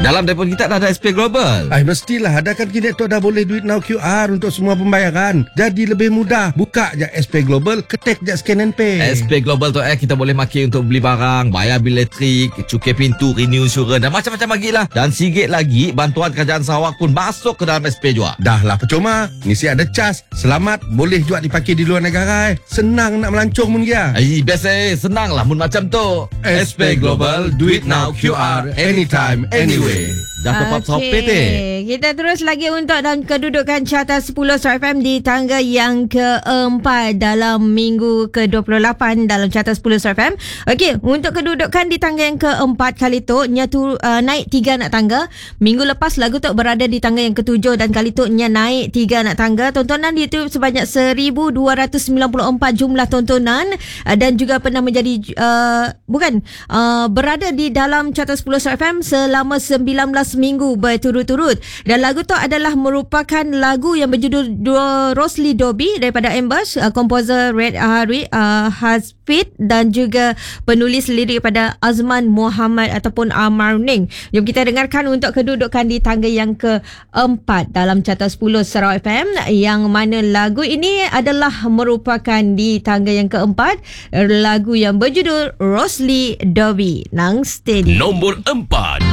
Dalam telefon kita dah ada SP Global. Mestilah. Ada kan kini tu dah boleh duit now QR untuk semua pembayaran. Jadi lebih mudah. Buka je SP Global, ketik je scan and pay. SP Global tu kita boleh maki untuk beli barang, bayar bil elektrik, cukai pintu, renew insurans dan macam-macam lagi lah. Dan sikit lagi bantuan kerajaan Sarawak pun masuk ke dalam SP juga. Dah lah percuma. Ngisi ada cas. Selamat. Boleh juga dipakai di luar negara. Senang nak melancong pun dia. Biasa senang lah mun macam tu. SP Global, do it now QR, anytime, anyway. Dah top up Shopee teh. Kita terus lagi untuk dan kedudukan carta 10 Star FM di tangga yang keempat dalam minggu ke-28 dalam carta 10 Star FM. Okey, untuk kedudukan di tangga yang keempat kali tu nya tu naik 3 nak tangga. Minggu lepas lagu tu berada di tangga yang ke-7 dan kali tu nya naik 3 nak tangga. Tontonan di YouTube sebanyak 1294 jumlah tontonan dan juga pernah menjadi berada di dalam carta 10 Star FM selama 19 minggu berturut-turut. Dan lagu tu adalah merupakan lagu yang berjudul Rosli Dobi daripada Ambers, komposer Red Hasfit dan juga penulis lirik pada Azman Muhammad ataupun Amar Ning. Jom kita dengarkan untuk kedudukan di tangga yang keempat dalam carta 10 Sarawak FM, yang mana lagu ini adalah merupakan di tangga yang keempat, lagu yang berjudul Rosli Dobi. Nang steady. Nombor 4.